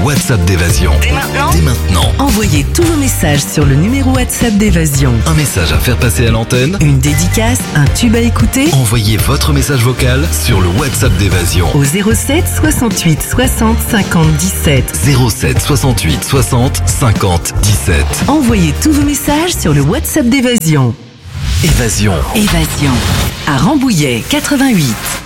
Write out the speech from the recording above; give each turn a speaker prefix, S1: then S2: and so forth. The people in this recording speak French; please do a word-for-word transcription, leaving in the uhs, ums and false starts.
S1: WhatsApp d'Évasion.
S2: Dès maintenant
S1: Dès maintenant.
S2: Envoyez tous vos messages sur le numéro WhatsApp d'Évasion.
S1: Un message à faire passer à l'antenne.
S2: Une dédicace, un tube à écouter.
S1: Envoyez votre message vocal sur le WhatsApp d'Évasion.
S2: Au zéro sept soixante-huit soixante cinquante dix-sept.
S1: zéro sept soixante-huit soixante cinquante dix-sept.
S2: Envoyez tous vos messages sur le WhatsApp d'Évasion.
S1: Évasion.
S2: Évasion. À Rambouillet, quatre-vingt-huit.